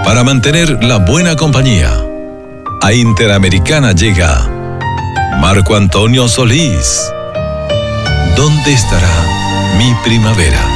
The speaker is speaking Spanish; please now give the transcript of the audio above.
Para mantener la buena compañía, a Interamericana llega Marco Antonio Solís. ¿Dónde estará mi primavera?